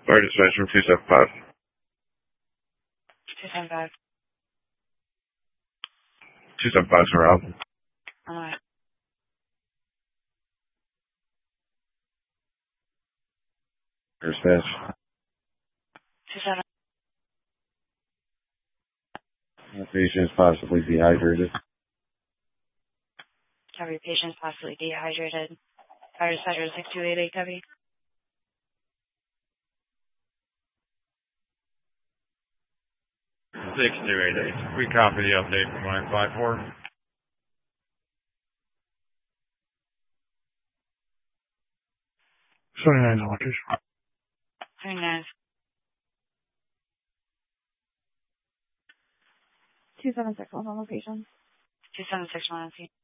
Fire dispatch from 275. 275. 275 is around. Alright. Dispatch. 27. The patient is possibly dehydrated. Copy. Patient is possibly dehydrated. Fire dispatcher 6288, copy. 6288. We copy the update from line 54. 79 location. 79. 276 on location. 276 on scene.